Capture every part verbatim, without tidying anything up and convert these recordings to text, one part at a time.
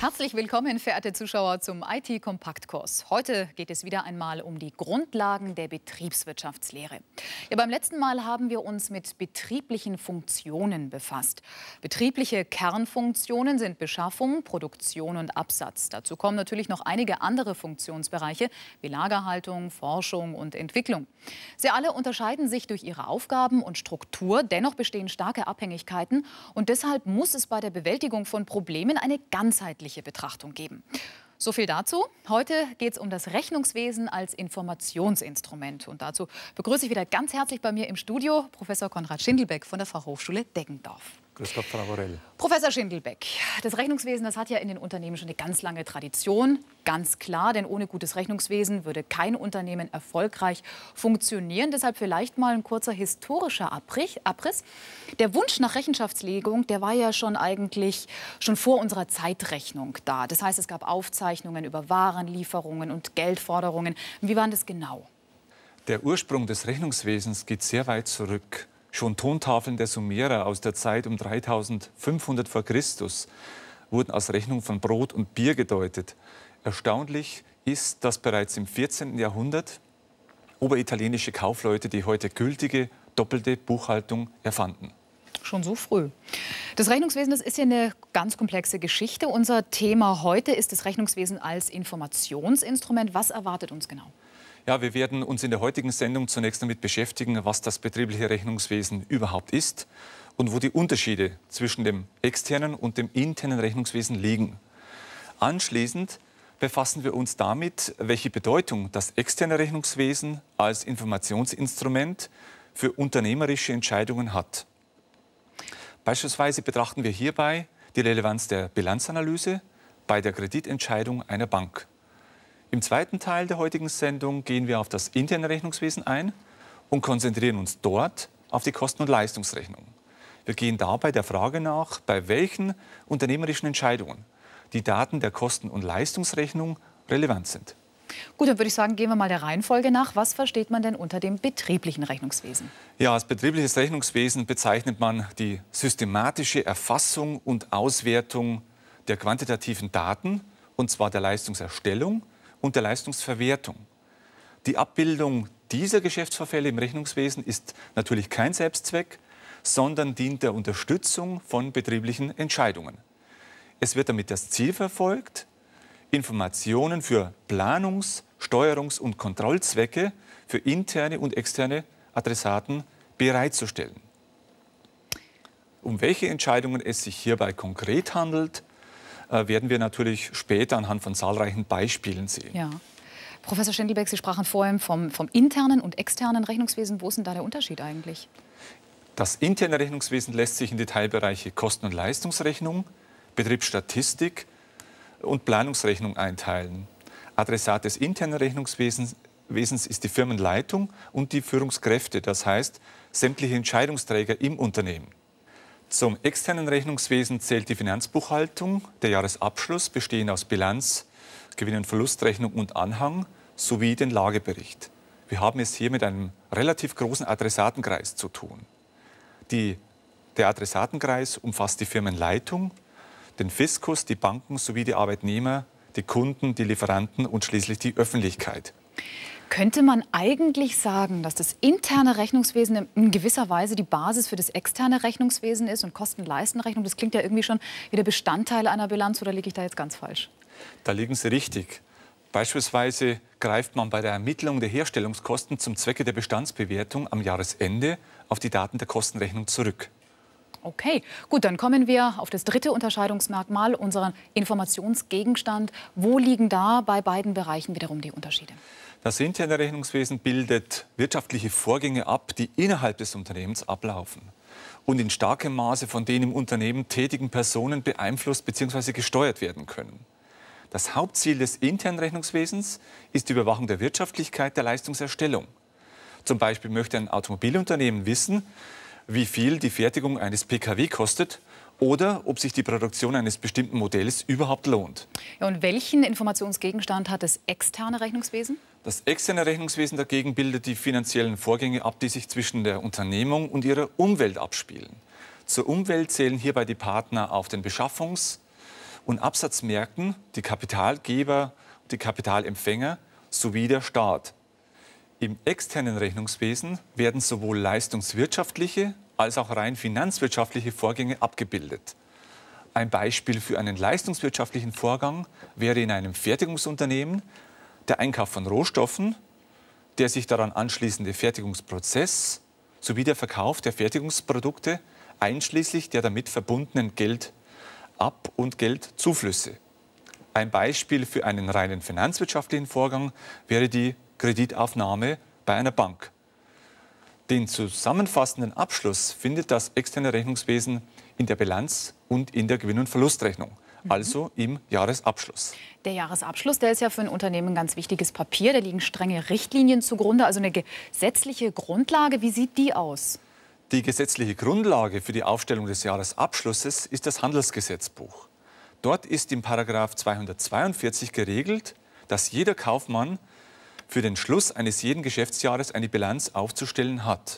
Herzlich willkommen, verehrte Zuschauer, zum I T-Kompaktkurs. Heute geht es wieder einmal um die Grundlagen der Betriebswirtschaftslehre. Ja, beim letzten Mal haben wir uns mit betrieblichen Funktionen befasst. Betriebliche Kernfunktionen sind Beschaffung, Produktion und Absatz. Dazu kommen natürlich noch einige andere Funktionsbereiche wie Lagerhaltung, Forschung und Entwicklung. Sie alle unterscheiden sich durch ihre Aufgaben und Struktur. Dennoch bestehen starke Abhängigkeiten und deshalb muss es bei der Bewältigung von Problemen eine ganzheitliche Betrachtung geben. So viel dazu. Heute geht es um das Rechnungswesen als Informationsinstrument. Und dazu begrüße ich wieder ganz herzlich bei mir im Studio Professor Konrad Schindelbeck von der Fachhochschule Deggendorf. Grüß Gott, Frau Borrell. Professor Schindelbeck, das Rechnungswesen, das hat ja in den Unternehmen schon eine ganz lange Tradition. Ganz klar, denn ohne gutes Rechnungswesen würde kein Unternehmen erfolgreich funktionieren. Deshalb vielleicht mal ein kurzer historischer Abriss. Der Wunsch nach Rechenschaftslegung, der war ja schon eigentlich schon vor unserer Zeitrechnung da. Das heißt, es gab Aufzeichnungen über Warenlieferungen und Geldforderungen. Wie waren das genau? Der Ursprung des Rechnungswesens geht sehr weit zurück. Schon Tontafeln der Sumerer aus der Zeit um dreitausendfünfhundert vor Christus wurden als Rechnung von Brot und Bier gedeutet. Erstaunlich ist, dass bereits im vierzehnten Jahrhundert oberitalienische Kaufleute die heute gültige doppelte Buchhaltung erfanden. Schon so früh. Das Rechnungswesen, das ist ja eine ganz komplexe Geschichte. Unser Thema heute ist das Rechnungswesen als Informationsinstrument. Was erwartet uns genau? Ja, wir werden uns in der heutigen Sendung zunächst damit beschäftigen, was das betriebliche Rechnungswesen überhaupt ist und wo die Unterschiede zwischen dem externen und dem internen Rechnungswesen liegen. Anschließend befassen wir uns damit, welche Bedeutung das externe Rechnungswesen als Informationsinstrument für unternehmerische Entscheidungen hat. Beispielsweise betrachten wir hierbei die Relevanz der Bilanzanalyse bei der Kreditentscheidung einer Bank. Im zweiten Teil der heutigen Sendung gehen wir auf das interne Rechnungswesen ein und konzentrieren uns dort auf die Kosten- und Leistungsrechnung. Wir gehen dabei der Frage nach, bei welchen unternehmerischen Entscheidungen die Daten der Kosten- und Leistungsrechnung relevant sind. Gut, dann würde ich sagen, gehen wir mal der Reihenfolge nach. Was versteht man denn unter dem betrieblichen Rechnungswesen? Ja, als betriebliches Rechnungswesen bezeichnet man die systematische Erfassung und Auswertung der quantitativen Daten, und zwar der Leistungserstellung und der Leistungsverwertung. Die Abbildung dieser Geschäftsvorfälle im Rechnungswesen ist natürlich kein Selbstzweck, sondern dient der Unterstützung von betrieblichen Entscheidungen. Es wird damit das Ziel verfolgt, Informationen für Planungs-, Steuerungs- und Kontrollzwecke für interne und externe Adressaten bereitzustellen. Um welche Entscheidungen es sich hierbei konkret handelt, werden wir natürlich später anhand von zahlreichen Beispielen sehen. Ja. Professor Schindelbeck, Sie sprachen vorhin vom, vom internen und externen Rechnungswesen. Wo ist denn da der Unterschied eigentlich? Das interne Rechnungswesen lässt sich in die Teilbereiche Kosten- und Leistungsrechnung, Betriebsstatistik und Planungsrechnung einteilen. Adressat des internen Rechnungswesens ist die Firmenleitung und die Führungskräfte, das heißt sämtliche Entscheidungsträger im Unternehmen. Zum externen Rechnungswesen zählt die Finanzbuchhaltung, der Jahresabschluss, bestehend aus Bilanz, Gewinn- und Verlustrechnung und Anhang, sowie den Lagebericht. Wir haben es hier mit einem relativ großen Adressatenkreis zu tun. Die, der Adressatenkreis umfasst die Firmenleitung, den Fiskus, die Banken sowie die Arbeitnehmer, die Kunden, die Lieferanten und schließlich die Öffentlichkeit. Könnte man eigentlich sagen, dass das interne Rechnungswesen in gewisser Weise die Basis für das externe Rechnungswesen ist und Kosten-Leisten-Rechnung? Das klingt ja irgendwie schon wie der Bestandteil einer Bilanz, oder liege ich da jetzt ganz falsch? Da liegen Sie richtig. Beispielsweise greift man bei der Ermittlung der Herstellungskosten zum Zwecke der Bestandsbewertung am Jahresende auf die Daten der Kostenrechnung zurück. Okay, gut, dann kommen wir auf das dritte Unterscheidungsmerkmal, unseren Informationsgegenstand. Wo liegen da bei beiden Bereichen wiederum die Unterschiede? Das interne Rechnungswesen bildet wirtschaftliche Vorgänge ab, die innerhalb des Unternehmens ablaufen und in starkem Maße von den im Unternehmen tätigen Personen beeinflusst bzw. gesteuert werden können. Das Hauptziel des internen Rechnungswesens ist die Überwachung der Wirtschaftlichkeit der Leistungserstellung. Zum Beispiel möchte ein Automobilunternehmen wissen, wie viel die Fertigung eines P K W kostet oder ob sich die Produktion eines bestimmten Modells überhaupt lohnt. Ja, und welchen Informationsgegenstand hat das externe Rechnungswesen? Das externe Rechnungswesen dagegen bildet die finanziellen Vorgänge ab, die sich zwischen der Unternehmung und ihrer Umwelt abspielen. Zur Umwelt zählen hierbei die Partner auf den Beschaffungs- und Absatzmärkten die Kapitalgeber, die Kapitalempfänger sowie der Staat. Im externen Rechnungswesen werden sowohl leistungswirtschaftliche als auch rein finanzwirtschaftliche Vorgänge abgebildet. Ein Beispiel für einen leistungswirtschaftlichen Vorgang wäre in einem Fertigungsunternehmen der Einkauf von Rohstoffen, der sich daran anschließende Fertigungsprozess sowie der Verkauf der Fertigungsprodukte einschließlich der damit verbundenen Geldab- und Geldzuflüsse. Ein Beispiel für einen reinen finanzwirtschaftlichen Vorgang wäre die Kreditaufnahme bei einer Bank. Den zusammenfassenden Abschluss findet das externe Rechnungswesen in der Bilanz und in der Gewinn- und Verlustrechnung, mhm. also im Jahresabschluss. Der Jahresabschluss, der ist ja für ein Unternehmen ein ganz wichtiges Papier. Da liegen strenge Richtlinien zugrunde, also eine gesetzliche Grundlage. Wie sieht die aus? Die gesetzliche Grundlage für die Aufstellung des Jahresabschlusses ist das Handelsgesetzbuch. Dort ist im Paragraph zweihundertzweiundvierzig geregelt, dass jeder Kaufmann für den Schluss eines jeden Geschäftsjahres eine Bilanz aufzustellen hat.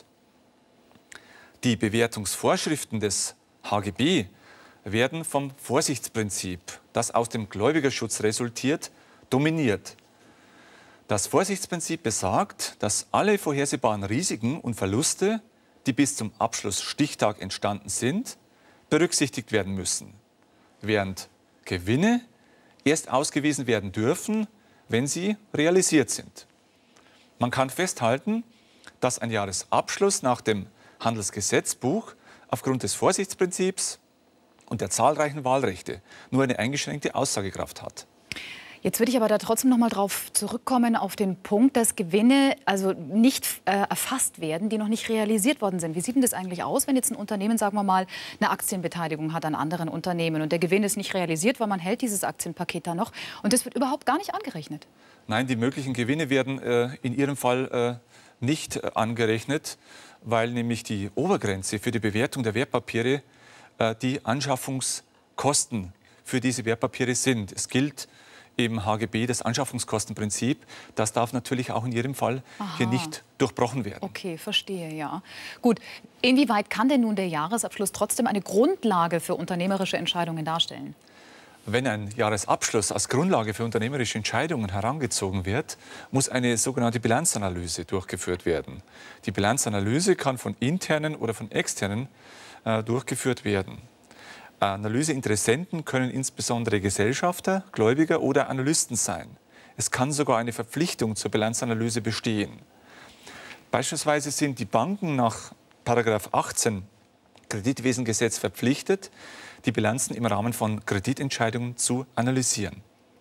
Die Bewertungsvorschriften des H G B werden vom Vorsichtsprinzip, das aus dem Gläubigerschutz resultiert, dominiert. Das Vorsichtsprinzip besagt, dass alle vorhersehbaren Risiken und Verluste, die bis zum Abschlussstichtag entstanden sind, berücksichtigt werden müssen, während Gewinne erst ausgewiesen werden dürfen, wenn sie realisiert sind. Man kann festhalten, dass ein Jahresabschluss nach dem Handelsgesetzbuch aufgrund des Vorsichtsprinzips und der zahlreichen Wahlrechte nur eine eingeschränkte Aussagekraft hat. Jetzt würde ich aber da trotzdem noch mal darauf zurückkommen, auf den Punkt, dass Gewinne also nicht äh, erfasst werden, die noch nicht realisiert worden sind. Wie sieht denn das eigentlich aus, wenn jetzt ein Unternehmen, sagen wir mal, eine Aktienbeteiligung hat an anderen Unternehmen und der Gewinn ist nicht realisiert, weil man hält dieses Aktienpaket da noch und das wird überhaupt gar nicht angerechnet? Nein, die möglichen Gewinne werden äh, in Ihrem Fall äh, nicht äh, angerechnet, weil nämlich die Obergrenze für die Bewertung der Wertpapiere äh, die Anschaffungskosten für diese Wertpapiere sind. Es gilt im H G B das Anschaffungskostenprinzip. Das darf natürlich auch in Ihrem Fall Aha. hier nicht durchbrochen werden. Okay, verstehe, ja. Gut, inwieweit kann denn nun der Jahresabschluss trotzdem eine Grundlage für unternehmerische Entscheidungen darstellen? Wenn ein Jahresabschluss als Grundlage für unternehmerische Entscheidungen herangezogen wird, muss eine sogenannte Bilanzanalyse durchgeführt werden. Die Bilanzanalyse kann von internen oder von externen äh, durchgeführt werden. Analyseinteressenten können insbesondere Gesellschafter, Gläubiger oder Analysten sein. Es kann sogar eine Verpflichtung zur Bilanzanalyse bestehen. Beispielsweise sind die Banken nach Paragraph achtzehn Kreditwesengesetz verpflichtet, die Bilanzen im Rahmen von Kreditentscheidungen zu analysieren.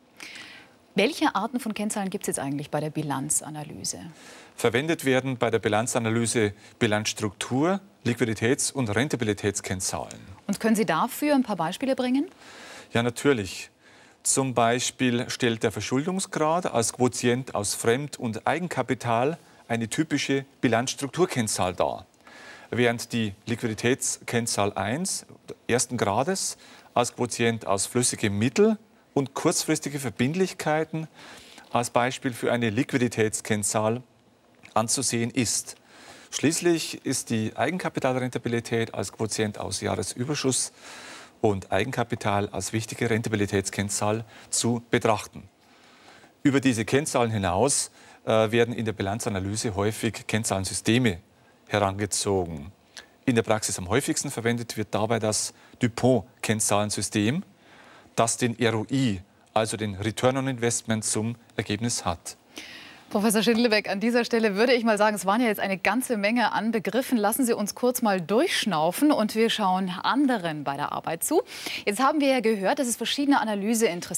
Welche Arten von Kennzahlen gibt es jetzt eigentlich bei der Bilanzanalyse? Verwendet werden bei der Bilanzanalyse Bilanzstruktur, Liquiditäts- und Rentabilitätskennzahlen. Und können Sie dafür ein paar Beispiele bringen? Ja, natürlich. Zum Beispiel stellt der Verschuldungsgrad als Quotient aus Fremd- und Eigenkapital eine typische Bilanzstrukturkennzahl dar, während die Liquiditätskennzahl eins ersten Grades als Quotient aus flüssigem Mittel und kurzfristige Verbindlichkeiten als Beispiel für eine Liquiditätskennzahl anzusehen ist. Schließlich ist die Eigenkapitalrentabilität als Quotient aus Jahresüberschuss und Eigenkapital als wichtige Rentabilitätskennzahl zu betrachten. Über diese Kennzahlen hinaus äh, werden in der Bilanzanalyse häufig Kennzahlensysteme herangezogen. In der Praxis am häufigsten verwendet wird dabei das DuPont-Kennzahlensystem, das den R O I, also den Return on Investment, zum Ergebnis hat. Professor Schindlebeck, an dieser Stelle würde ich mal sagen, es waren ja jetzt eine ganze Menge an Begriffen. Lassen Sie uns kurz mal durchschnaufen und wir schauen anderen bei der Arbeit zu. Jetzt haben wir ja gehört, dass es verschiedene Analyseinteressen